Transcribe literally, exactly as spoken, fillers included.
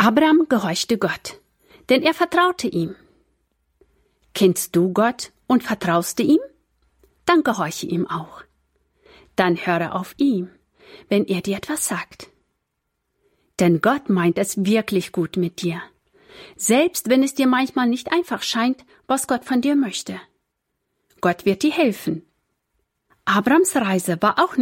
Abraham gehorchte Gott, denn er vertraute ihm. Kennst du Gott und vertraust du ihm? Dann gehorche ihm auch. Dann höre auf ihn, wenn er dir etwas sagt. Denn Gott meint es wirklich gut mit dir, selbst wenn es dir manchmal nicht einfach scheint, was Gott von dir möchte. Gott wird dir helfen. Abrams Reise war auch